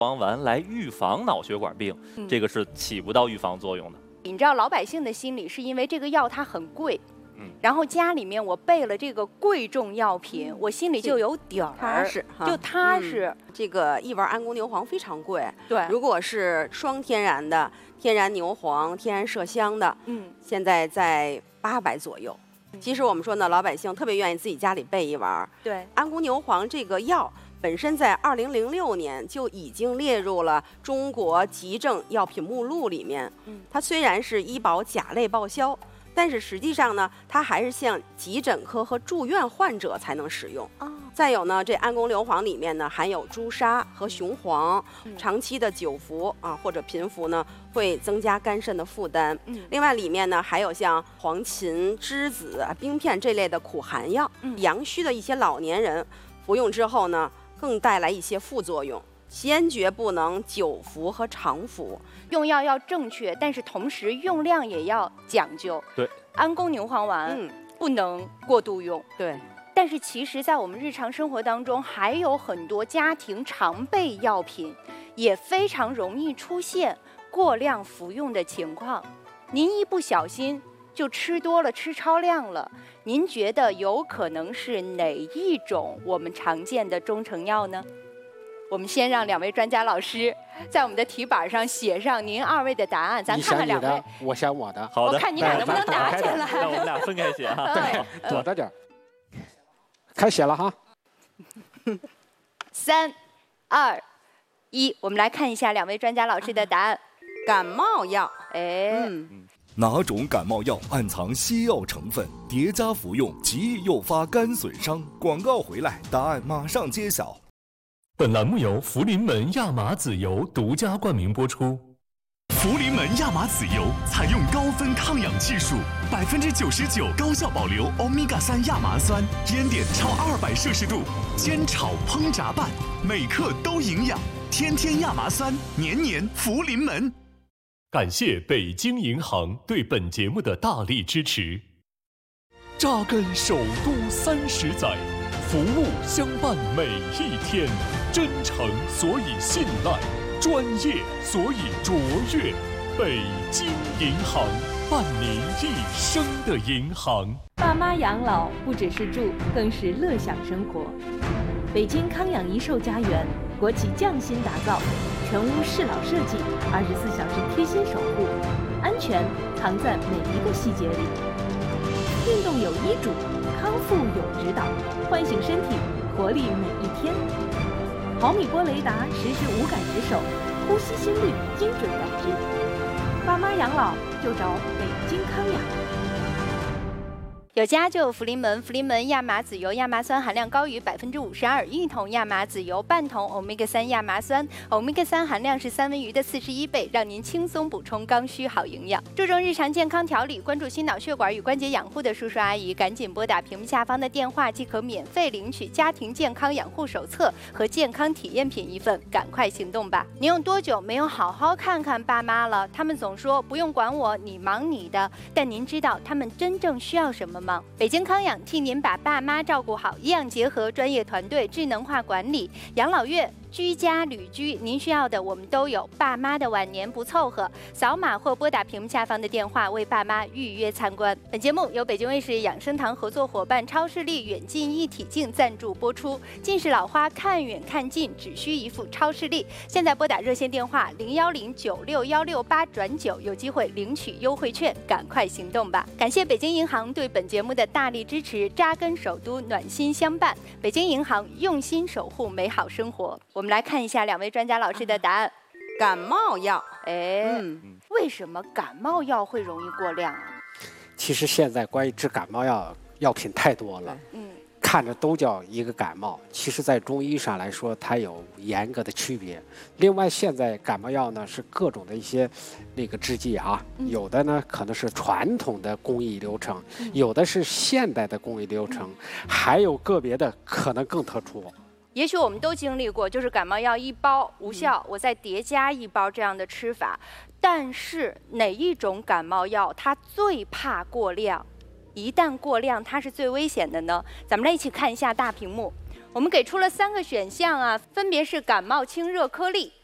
黄丸来预防脑血管病，这个是起不到预防作用的。 你知道老百姓的心理是因为这个药它很贵，然后家里面我备了这个贵重药品，我心里就有底儿， 踏实哈， 就踏实。 这个一丸安宫牛黄非常贵， 对， 如果是双天然的，天然牛黄、天然麝香的，现在在800左右。其实我们说呢，老百姓特别愿意自己家里备一丸。 对， 安宫牛黄这个药本身在2006年就已经列入了中国急症药品目录里面。它虽然是医保甲类报销，但是实际上呢，它还是向急诊科和住院患者才能使用。再有呢，这安宫牛黄里面呢含有朱砂和雄黄，长期的久服啊或者频服呢会增加肝肾的负担。另外里面呢还有像黄芩、栀子、冰片这类的苦寒药，阳虚的一些老年人服用之后呢，更带来一些副作用。坚决不能久服和长服， 用药要正确，但是同时用量也要讲究。 对， 安宫牛黄丸不能过度用。 对。 但是其实，在我们日常生活当中，还有很多家庭常备药品，也非常容易出现过量服用的情况。您一不小心就吃多了、吃超量了，您觉得有可能是哪一种我们常见的中成药呢？我们先让2位专家老师在我们的题板上写上您2位的答案，咱看看2位。 我想我的。 好的。 我看你俩能不能答起来。 那我们俩分开写哈。 对，躲着点。开写了哈。 3、2、1，我们来看一下2位专家老师的答案。 感冒药， 哪种感冒药暗藏西药成分，叠加服用极易诱发肝损伤？广告回来，答案马上揭晓。 本栏目由福临门亚麻籽油独家冠名播出。 福临门亚麻籽油采用高分抗氧技术，99%高效保留欧米伽3亚麻酸，烟点超200摄氏度，煎炒烹炸拌，每克都营养。天天亚麻酸，年年福临门。 感谢北京银行对本节目的大力支持。扎根首都30载，服务相伴每一天，真诚所以信赖，专业所以卓越。北京银行，伴您一生的银行。 爸妈养老不只是住，更是乐享生活。北京康养一寿家园，国企匠心打造，全屋适老设计，24小时贴心守护，安全藏在每一个细节里。运动有医嘱，康复有指导，唤醒身体，活力每一天。毫米波雷达实时无感值守，呼吸心率精准感知。爸妈养老就找北京康养。 有家就有福临门，福临门亚麻籽油亚麻酸含量高于52%，一桶亚麻籽油半桶欧米伽3亚麻酸，欧米伽3含量是三文鱼的41倍，让您轻松补充刚需好营养。注重日常健康调理，关注心脑血管与关节养护的叔叔阿姨，赶紧拨打屏幕下方的电话，即可免费领取家庭健康养护手册和健康体验品1份，赶快行动吧！您有多久没有好好看看爸妈了？他们总说不用管我，你忙你的，但您知道他们真正需要什么吗？北京康养替您把爸妈照顾好，医养结合，专业团队，智能化管理，养老院、居家旅居，您需要的我们都有。爸妈的晚年不凑合，扫码或拨打屏幕下方的电话为爸妈预约参观。本节目由北京卫视养生堂合作伙伴超视力远近一体镜赞助播出。近视老花看远看近，只需一副超视力。现在拨打热线电话010961689，有机会领取优惠券，赶快行动吧！感谢北京银行对本节目的大力支持，扎根首都，暖心相伴。北京银行用心守护美好生活。我们来看一下2位专家老师的答案。 感冒药， 为什么感冒药会容易过量啊？ 其实现在关于治感冒药品太多了，看着都叫一个感冒，其实在中医上来说，它有严格的区别。另外，现在感冒药呢是各种的一些那个制剂啊，有的呢可能是传统的工艺流程，有的是现代的工艺流程，还有个别的可能更特殊。 也许我们都经历过，就是感冒药1包无效，我再叠加1包这样的吃法。但是哪一种感冒药它最怕过量？一旦过量，它是最危险的呢？咱们来一起看一下大屏幕，我们给出了3个选项啊，分别是感冒清热颗粒、